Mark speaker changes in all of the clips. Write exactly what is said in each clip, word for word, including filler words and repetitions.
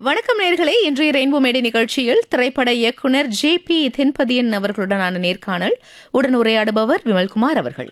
Speaker 1: வணக்கம் நேயர்களே, இன்றைய ரெயின்போ மேடை நிகழ்ச்சியில் திரைப்பட இயக்குனர் ஜே பி தென்பதியன் அவர்களுடனான நேர்காணல். உடன் உரையாடுபவர் விமல்குமார் அவர்கள்.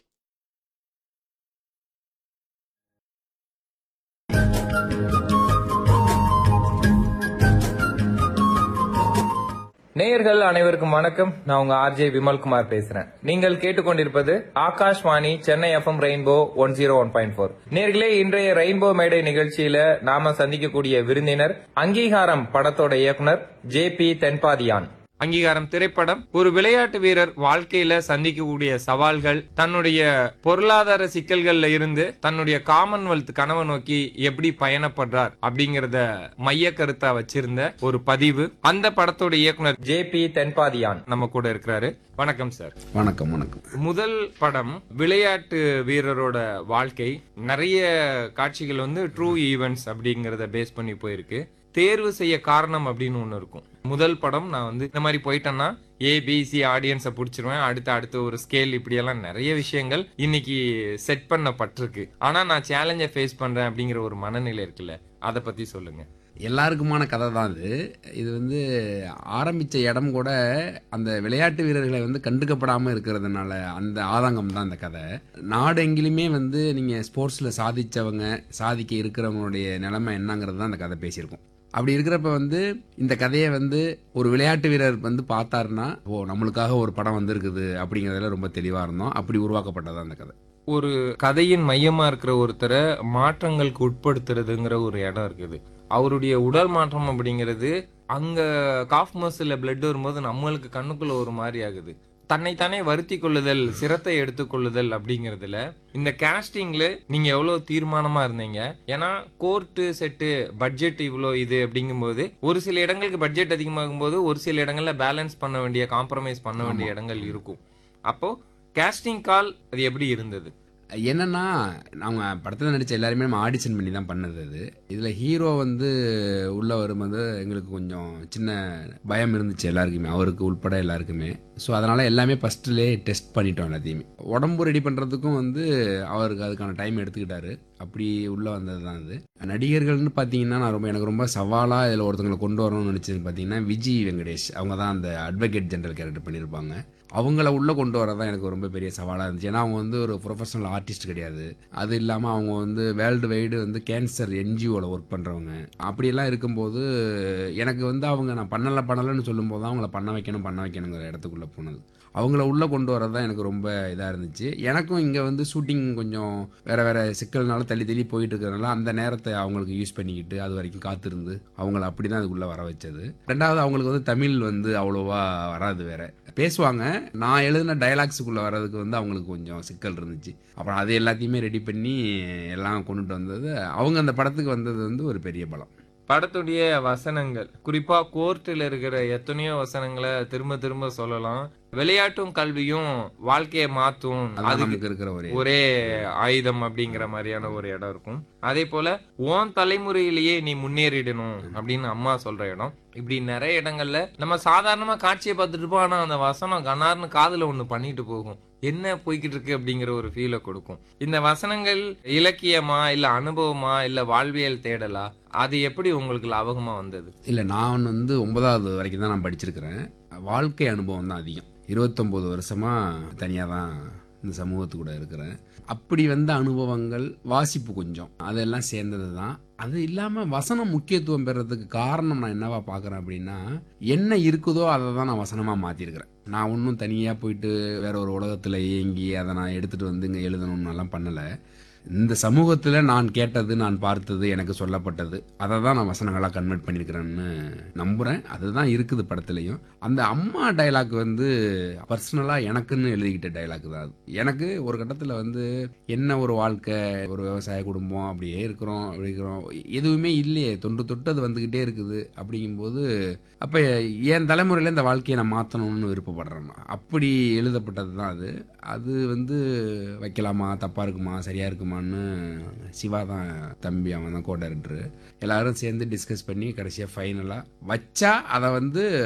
Speaker 2: நேயர்கள் அனைவருக்கும் வணக்கம். நான் உங்க ஆர்ஜே விமல்குமார் பேசுறேன். நீங்கள் கேட்டுக்கொண்டிருப்பது Akashvani Chennai FM rainbow one zero one point போர். நேர்களே, இன்றைய ரெயின்போ மேடை நிகழ்ச்சியில நாம சந்திக்கக்கூடிய விருந்தினர் அங்கீகாரம் படத்தோட இயக்குனர் ஜே பி தென்பாதியான். அங்கீகாரம் திரைப்படம் ஒரு விளையாட்டு வீரர் வாழ்க்கையில சந்திக்கக்கூடிய சவால்கள், தன்னுடைய பொருளாதார சிக்கல்கள்ல இருந்து தன்னுடைய காமன்வெல்த் கனவை நோக்கி எப்படி பயணப்படுறார் அப்படிங்கறத மைய கருத்தா வச்சிருந்த ஒரு பதிவு. அந்த படத்தோட இயக்குனர் ஜே பி தென்பாதியான் நம்ம கூட இருக்கிறாரு. வணக்கம் சார்.
Speaker 3: வணக்கம். வணக்கம்.
Speaker 2: முதல் படம் விளையாட்டு வீரரோட வாழ்க்கை, நிறைய காட்சிகள் வந்து ட்ரூ ஈவென்ட்ஸ் அப்படிங்கறத பேஸ் பண்ணி போயிருக்கு. தேர்வு செய்ய காரணம் அப்படின்னு ஒண்ணு இருக்கும். முதல் படம் நான் வந்து இந்த மாதிரி போயிட்டேன்னா ஏபிசி ஆடியன்ஸை பிடிச்சிருவேன், அடுத்து அடுத்து ஒரு ஸ்கேல், இப்படி எல்லாம் நிறைய விஷயங்கள் இன்னைக்கு செட் பண்ணப்பட்டிருக்கு. ஆனா நான் சேலஞ்சை ஃபேஸ் பண்றேன் அப்படிங்கிற ஒரு மனநிலை இருக்குல்ல, அதை பத்தி சொல்லுங்க.
Speaker 3: எல்லாருக்குமான கதை தான் இது. இது வந்து ஆரம்பித்த இடம் கூட அந்த விளையாட்டு வீரர்களை வந்து கண்டுக்கப்படாமல் இருக்கிறதுனால அந்த ஆதங்கம் தான் இந்த கதை. நாடு எங்கிலுமே வந்து நீங்கள் ஸ்போர்ட்ஸில் சாதித்தவங்க, சாதிக்க இருக்கிறவங்களுடைய நிலைமை என்னங்கிறது தான் அந்த கதை பேசியிருக்கோம். அப்படி இருக்கிறப்ப வந்து இந்த கதையை வந்து ஒரு விளையாட்டு வீரர் வந்து பார்த்தாருன்னா, ஓ நம்மளுக்காக ஒரு படம் வந்திருக்குது அப்படிங்கிறதுல ரொம்ப தெளிவாக இருந்தோம். அப்படி உருவாக்கப்பட்டதான் அந்த கதை.
Speaker 2: ஒரு கதையின் மையமா இருக்கிற ஒருத்தரை மாற்றங்களுக்கு உட்படுத்துறதுங்கிற ஒரு இடம் இருக்குது. அவருடைய உடல் மாற்றம் அப்படிங்கிறது அங்க காஃப் மசில்ல பிளட் வரும்போது நம்மளுக்கு கண்ணுக்குள்ள ஒரு மாதிரி ஆகுது. தன்னைத்தானே வருத்தி கொள்ளுதல், சிரத்தை எடுத்துக்கொள்ளுதல் அப்படிங்கறதுல இந்த காஸ்டிங்ல நீங்க எவ்வளவு தீர்மானமா இருந்தீங்க? ஏன்னா கோர்ட்டு செட்டு பட்ஜெட் இவ்வளோ இது அப்படிங்கும்போது ஒரு சில இடங்களுக்கு பட்ஜெட் அதிகமாகும் போது ஒரு சில இடங்கள்ல பேலன்ஸ் பண்ண வேண்டிய, காம்ப்ரமைஸ் பண்ண வேண்டிய இடங்கள் இருக்கும். அப்போ காஸ்டிங் கால் அது எப்படி இருந்தது?
Speaker 3: என்னன்னா, அவங்க படத்தில் நடித்த எல்லாருமே நம்ம ஆடிஷன் பண்ணி தான் பண்ணது. அது இதில் ஹீரோ வந்து உள்ளே வரும்போது எங்களுக்கு கொஞ்சம் சின்ன பயம் இருந்துச்சு எல்லாருக்குமே, அவருக்கு உள்பட எல்லாருக்குமே. ஸோ அதனால் எல்லாமே ஃபஸ்ட்டுலேயே டெஸ்ட் பண்ணிட்டோம் எல்லாத்தையுமே. உடம்பு ரெடி பண்ணுறதுக்கும் வந்து அவருக்கு அதுக்கான டைம் எடுத்துக்கிட்டாரு. அப்படி உள்ளே வந்தது தான் அது. நடிகர்கள்னு பார்த்தீங்கன்னா, நான் ரொம்ப எனக்கு ரொம்ப சவாலாக இதில் ஒருத்தங்களை கொண்டு வரணும்னு நினச்சது பார்த்தீங்கன்னா விஜய் வெங்கடேஷ். அவங்க தான் அந்த அட்வொகேட் ஜெனரல் கேரக்டர் பண்ணியிருப்பாங்க. அவங்கள உள்ளே கொண்டு வரதான் எனக்கு ரொம்ப பெரிய சவாலாக இருந்துச்சு. ஏன்னா அவங்க வந்து ஒரு ப்ரொஃபஷனல் ஆர்டிஸ்ட் கிடையாது. அது இல்லாமல் அவங்க வந்து வேர்ல்டு வைடு வந்து கேன்சர் என்ஜிஓவில் ஒர்க் பண்ணுறவங்க. அப்படியெல்லாம் இருக்கும்போது எனக்கு வந்து அவங்க நான் பண்ணலை பண்ணலைன்னு சொல்லும்போது தான் அவங்கள பண்ண வைக்கணும் பண்ண வைக்கணுங்கிற இடத்துக்குள்ளே போனது. அவங்கள உள்ளே கொண்டு வரது தான் எனக்கு ரொம்ப இதாக இருந்துச்சு. எனக்கும் இங்கே வந்து ஷூட்டிங் கொஞ்சம் வேறு வேறு சிக்கல்னால தள்ளி தள்ளி போயிட்டு இருக்கிறதுனால அந்த நேரத்தை அவங்களுக்கு யூஸ் பண்ணிக்கிட்டு அது வரைக்கும் காத்திருந்து அவங்கள அப்படி தான் அதுக்குள்ளே வர வச்சது. ரெண்டாவது, அவங்களுக்கு வந்து தமிழ் வந்து அவ்வளோவா வராது, வேற பேசுவாங்க. நான் எழுதின டைலாக்ஸுக்குள்ளே வர்றதுக்கு வந்து அவங்களுக்கு கொஞ்சம் சிக்கல் இருந்துச்சு. அப்புறம் அது எல்லாத்தையுமே ரெடி பண்ணி எல்லாம் கொண்டுட்டு வந்தது. அவங்க அந்த படத்துக்கு வந்தது வந்து ஒரு பெரிய பலம்.
Speaker 2: படத்துடைய வசனங்கள், குறிப்பா கோர்ட்டில் இருக்கிற எத்தனையோ வசனங்களை திரும்ப திரும்ப சொல்லலாம். விளையாட்டும் கல்வியும் வாழ்க்கையை மாற்றும், அதுக்கு இருக்கிற ஒரே ஆயுதம் அப்படிங்கிற மாதிரியான ஒரு இடம் இருக்கும். அதே போல உன் தலைமுறையிலேயே நீ முன்னேறிடணும் அப்படின்னு அம்மா சொல்ற இடம். இப்படி நிறைய இடங்கள்ல நம்ம சாதாரணமா காட்சியை பார்த்துட்டு இருப்போம். ஆனா அந்த வசனம் கண்ணார்னு காதுல ஒண்ணு பண்ணிட்டு போகும். என்ன போய்கிட்டு இருக்கு அப்படிங்கிற ஒரு ஃபீலை கொடுக்கும். இந்த வசனங்கள் இலக்கியமா இல்ல அனுபவமா இல்ல வாழ்வியல் தேடலா, அது எப்படி உங்களுக்கு லாபகமா வந்தது?
Speaker 3: இல்லை, நான் வந்து ஒன்பதாவது வரைக்கும் தான் நான் படிச்சிருக்கிறேன். வாழ்க்கை அனுபவம் தான் அதிகம். இருபத்தொம்போது வருஷமாக தனியாக தான் இந்த சமூகத்து கூட இருக்கிறேன். அப்படி வந்த அனுபவங்கள், வாசிப்பு கொஞ்சம், அதெல்லாம் சேர்ந்தது தான். அது இல்லாமல் வசனம் முக்கியத்துவம் பெறதுக்கு காரணம் நான் என்னவா பார்க்குறேன் அப்படின்னா, என்ன இருக்குதோ அதை தான் நான் வசனமாக மாற்றிருக்கிறேன். நான் ஒன்றும் தனியாக போயிட்டு வேற ஒரு உலகத்தில் இயங்கி அதை நான் எடுத்துகிட்டு வந்து இங்கே எழுதணும்னெல்லாம் பண்ணலை. இந்த சமூகத்தில் நான் கேட்டது, நான் பார்த்தது, எனக்கு சொல்லப்பட்டது, அதை தான் நான் வசனங்களாக கன்வெர்ட் பண்ணியிருக்கிறேன்னு நம்புகிறேன். அதுதான் இருக்குது படத்துலையும். அந்த அம்மா டைலாக் வந்து பர்சனலாக எனக்குன்னு எழுதிக்கிட்ட டைலாக் தான் அது. எனக்கு ஒரு கட்டத்தில் வந்து என்ன ஒரு வாழ்க்கை, ஒரு விவசாய குடும்பம், அப்படியே இருக்கிறோம் அப்படி இருக்கிறோம், எதுவுமே இல்லையே, தொன்று தொட்டு அது வந்துக்கிட்டே இருக்குது. அப்படிங்கும்போது அப்போ என் தலைமுறையில் இந்த வாழ்க்கையை நான் மாற்றணும்னு விருப்பப்படுறேன். அப்படி எழுதப்பட்டது தான் அது. அது வந்து வைக்கலாமா, தப்பாக இருக்குமா, சரியாக இருக்குமான்னு சிவா தான் தம்பி, அவன் தான் கோ டைரக்டரு. எல்லாரும் சேர்ந்து டிஸ்கஸ் பண்ணி கடைசியாக ஃபைனலாக வச்சா அதை வந்து